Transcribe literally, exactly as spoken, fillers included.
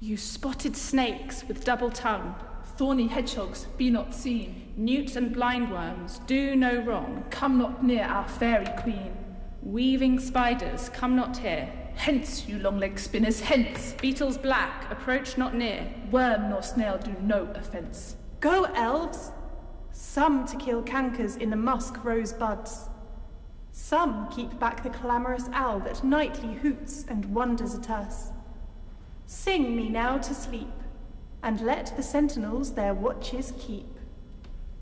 You spotted snakes with double tongue. Thorny hedgehogs, be not seen. Newts and blindworms, do no wrong. Come not near our fairy queen. Weaving spiders, come not here. Hence, you long-legged spinners, hence! Beetles black, approach not near. Worm nor snail do no offence. Go, elves! Some to kill cankers in the musk rose buds. Some keep back the clamorous owl that nightly hoots and wonders at us. Sing me now to sleep, and let the sentinels their watches keep.